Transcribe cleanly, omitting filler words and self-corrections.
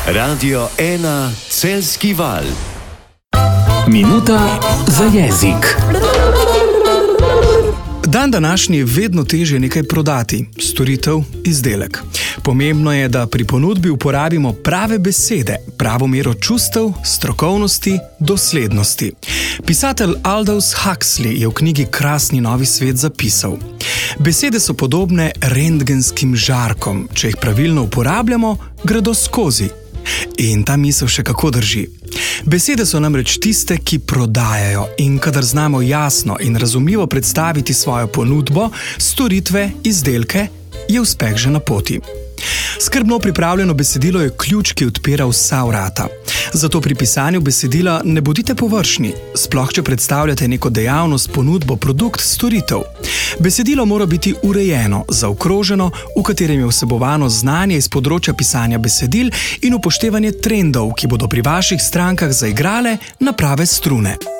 Radio 1 Celjski val. Minuta za jezik. Dan današnji je vedno težje nekaj prodati, storitev, izdelek. Pomembno je, da pri ponudbi uporabimo prave besede, pravo mero čustev, strokovnosti, doslednosti. Pisatelj Aldous Huxley je v knjigi Krasni novi svet zapisal: besede so podobne rentgenskim žarkom. Če jih pravilno uporabljamo, gredo skozi. In ta misel še kako drži. Besede so namreč tiste, ki prodajajo, in kadar znamo jasno in razumljivo predstaviti svojo ponudbo, storitve, izdelke, je uspeh že na poti. Skrbno pripravljeno besedilo je ključ, ki odpira vsa vrata. Zato pri pisanju besedila ne bodite površni, sploh če predstavljate neko dejavnost, ponudbo, produkt, storitev. Besedilo mora biti urejeno, zaokroženo, v katerem je vsebovano znanje iz področja pisanja besedil in upoštevanje trendov, ki bodo pri vaših strankah zaigrale na prave strune.